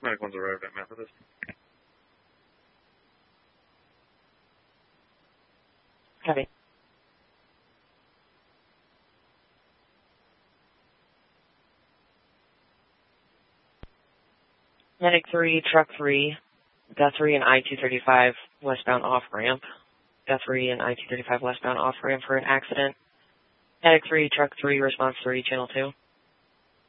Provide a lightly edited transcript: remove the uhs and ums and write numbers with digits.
Medic 1's arrived at Methodist. Heavy. Medic 3, Truck 3, Guthrie and I-235 westbound off-ramp. Guthrie and I-235 westbound off-ramp for an accident. Medic 3, Truck 3, response 3, Channel 2.